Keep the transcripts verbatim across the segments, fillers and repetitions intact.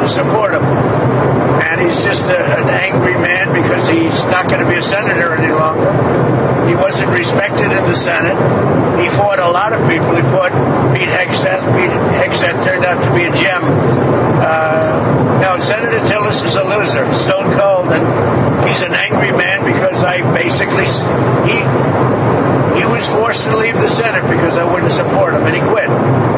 to support him. And he's just a, an angry man because he's not going to be a senator any longer. He wasn't respected in the Senate. He fought a lot of people. He fought Pete Hegseth. Pete Hegseth turned out to be a gem. Uh, no, Senator Tillis is a loser, stone cold, and he's an angry man because I basically he he was forced to leave the Senate because I wouldn't support him, and he quit.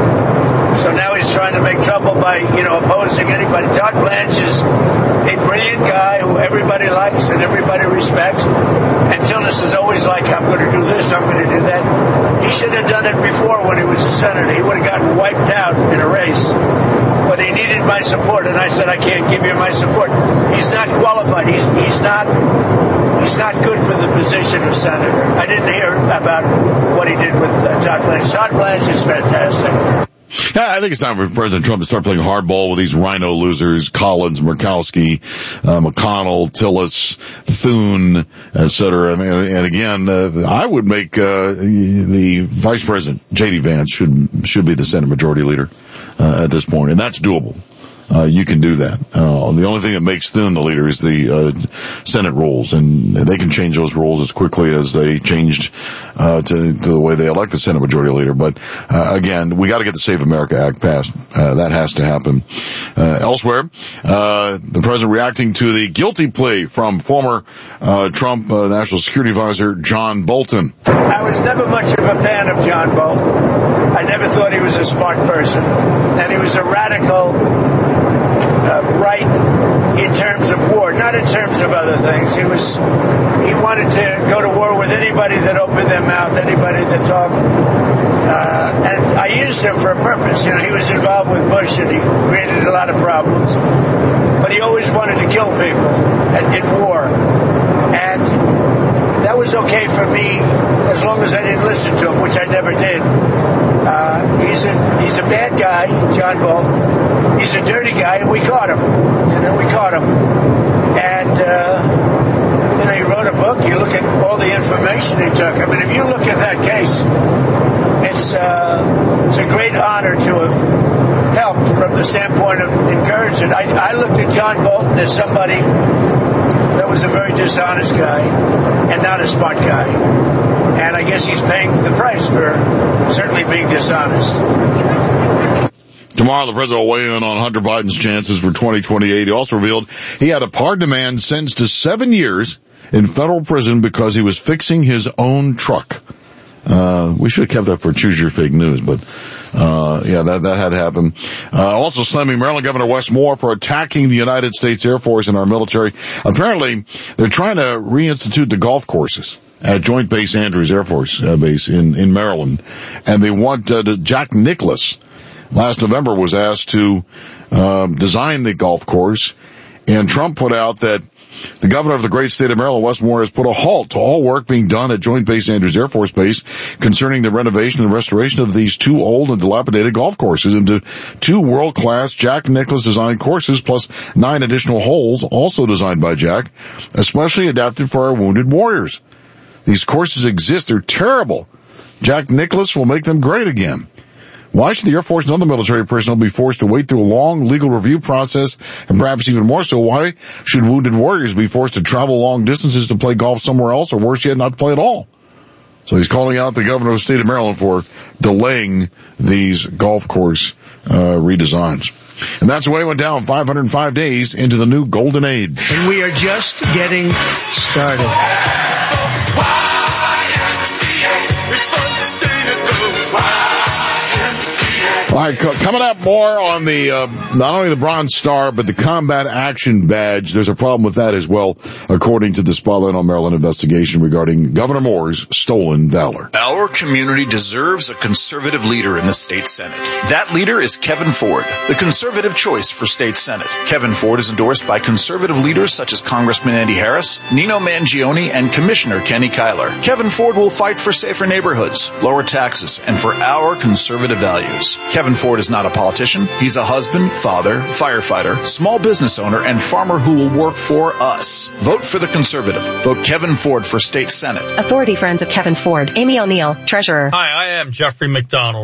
So now he's trying to make trouble by, you know, opposing anybody. Todd Blanche is a brilliant guy who everybody likes and everybody respects. And Tillis is always like, I'm going to do this, I'm going to do that. He should have done it before when he was a senator. He would have gotten wiped out in a race. But he needed my support, and I said, I can't give you my support. He's not qualified. He's he's not he's not good for the position of senator. I didn't hear about what he did with uh, Todd Blanche. Todd Blanche is fantastic. Yeah, I think it's time for President Trump to start playing hardball with these rhino losers, Collins, Murkowski, uh, McConnell, Tillis, Thune, et cetera. And, and again, uh, I would make uh, the Vice President, J D. Vance, should should be the Senate Majority Leader uh, at this point, and that's doable. Uh, you can do that. Uh, the only thing that makes Thune the leader is the uh, Senate rules, and they can change those rules as quickly as they changed uh, to, to the way they elect the Senate Majority Leader. But uh, again, we got to get the Save America Act passed. Uh, that has to happen. Uh, elsewhere, uh, the president reacting to the guilty plea from former uh, Trump uh, National Security Advisor John Bolton. I was never much of a fan of John Bolton. I never thought he was a smart person, and he was a radical. Uh, right in terms of war, not in terms of other things. He was, he wanted to go to war with anybody that opened their mouth, anybody that talked. Uh, and I used him for a purpose. You know, he was involved with Bush and he created a lot of problems. But he always wanted to kill people at, in war. And that was okay for me as long as I didn't listen to him, which I never did. Uh, he's a he's a bad guy, John Bolton. He's a dirty guy, and we caught him. You know, we caught him. And, uh, you know, he wrote a book. You look at all the information he took. I mean, if you look at that case, it's, uh, it's a great honor to have helped from the standpoint of encouragement. I, I looked at John Bolton as somebody that was a very dishonest guy and not a smart guy. And I guess he's paying the price for certainly being dishonest. Tomorrow, the president will weigh in on Hunter Biden's chances for twenty twenty-eight. He also revealed he had a pardon man sentenced to seven years in federal prison because he was fixing his own truck. Uh, we should have kept that for Choose Your Fake News, but, uh, yeah, that, that had happened. Uh, also slamming Maryland Governor Wes Moore for attacking the United States Air Force and our military. Apparently, they're trying to reinstitute the golf courses at Joint Base Andrews Air Force uh, Base in, in Maryland. And they want, uh, Jack Nicklaus, last November, was asked to um, design the golf course, and Trump put out that the governor of the great state of Maryland, Wes Moore, has put a halt to all work being done at Joint Base Andrews Air Force Base concerning the renovation and restoration of these two old and dilapidated golf courses into two world-class Jack Nicklaus designed courses, plus nine additional holes, also designed by Jack, especially adapted for our wounded warriors. These courses exist. They're terrible. Jack Nicklaus will make them great again. Why should the Air Force and other military personnel be forced to wait through a long legal review process, and perhaps even more so, why should wounded warriors be forced to travel long distances to play golf somewhere else, or worse yet, not to play at all? So he's calling out the governor of the state of Maryland for delaying these golf course uh, redesigns. And that's the way it went down, five hundred five days into the new golden age. And we are just getting started. All right, coming up more on the, uh, not only the Bronze Star, but the Combat Action Badge. There's a problem with that as well, according to the Spotlight on Maryland investigation regarding Governor Moore's stolen valor. Our community deserves a conservative leader in the state Senate. That leader is Kevin Ford, the conservative choice for state Senate. Kevin Ford is endorsed by conservative leaders such as Congressman Andy Harris, Nino Mangione, and Commissioner Kenny Kyler. Kevin Ford will fight for safer neighborhoods, lower taxes, and for our conservative values. Kevin Ford is not a politician. He's a husband, father, firefighter, small business owner, and farmer who will work for us. Vote for the conservative. Vote Kevin Ford for state Senate. Authority Friends of Kevin Ford. Amy O'Neill, Treasurer. Hi, I am Jeffrey McDonald.